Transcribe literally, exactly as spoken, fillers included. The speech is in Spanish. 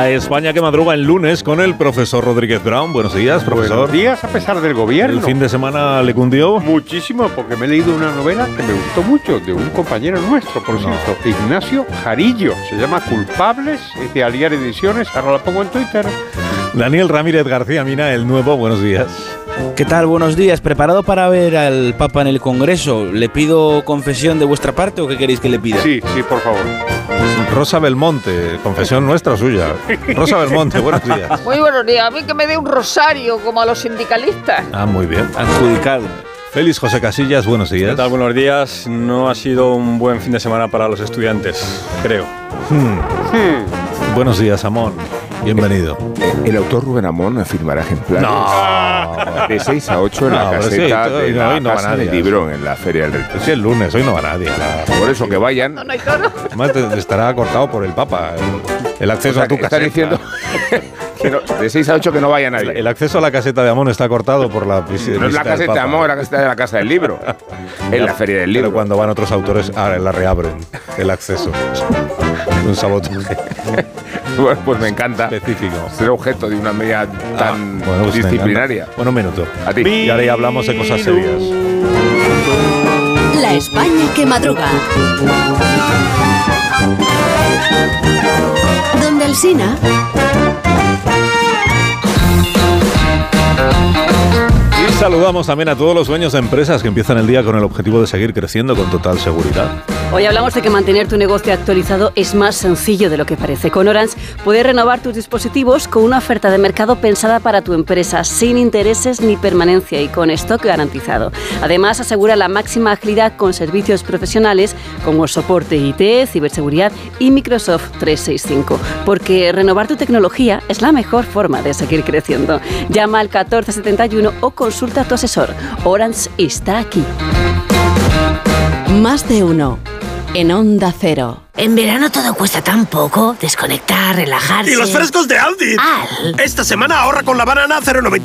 La España que madruga el lunes con el profesor Rodríguez Brown. Buenos días, profesor. Buenos días, a pesar del gobierno. ¿El fin de semana le cundió? Muchísimo, porque me he leído una novela que me gustó mucho, de un compañero nuestro, por no. cierto, Ignacio Jarillo. Se llama Culpables, es de Aliar Ediciones. Ahora la pongo en Twitter. Daniel Ramírez García Mina, el nuevo. Buenos días. ¿Qué tal? Buenos días. ¿Preparado para ver al Papa en el Congreso? ¿Le pido confesión de vuestra parte o qué queréis que le pida? Sí, sí, por favor. Rosa Belmonte, confesión nuestra o suya. Rosa Belmonte, buenos días. Muy buenos días. A mí que me dé un rosario como a los sindicalistas. Ah, muy bien. Adjudicado. Félix José Casillas, buenos días. ¿Qué tal? Buenos días. No ha sido un buen fin de semana para los estudiantes, creo. Hmm. Hmm. Buenos días, Amón. Bienvenido. El autor Rubén Amón firmará ejemplares no. de seis a ocho en no, la caseta sí, de la no, Casa del Libro en la Feria del Reto. Es el lunes, hoy no va nadie. La... Por eso que vayan. No, no hay toro. Además te, te estará cortado por el Papa el, el acceso o sea, a tu caseta. Están diciendo que no, de seis a ocho que no vaya nadie. El acceso a la caseta de Amón está cortado por la visita. No es la caseta de Amón, es la caseta de la Casa del Libro. En la Feria del Libro. Pero cuando van otros autores, ah, la reabren el acceso. Un sabotaje. Bueno, pues me encanta. Específico. Ser objeto de una medida tan ah, bueno, pues disciplinaria. Bueno, un minuto. A ti. Y ahora ya hablamos de cosas serias. La España que madruga. Donde Alsina. Y saludamos también a todos los dueños de empresas que empiezan el día con el objetivo de seguir creciendo con total seguridad. Hoy hablamos de que mantener tu negocio actualizado es más sencillo de lo que parece. Con Orange puedes renovar tus dispositivos con una oferta de mercado pensada para tu empresa, sin intereses ni permanencia y con stock garantizado. Además, asegura la máxima agilidad con servicios profesionales como soporte I T, ciberseguridad y Microsoft trescientos sesenta y cinco. Porque renovar tu tecnología es la mejor forma de seguir creciendo. Llama al catorce setenta y uno o consulta a tu asesor. Orange está aquí. Más de uno. En Onda Cero. En verano todo cuesta tan poco. Desconectar, relajarse. ¡Y los frescos de Aldi! ¡Al! Esta semana ahorra con la banana cero coma noventa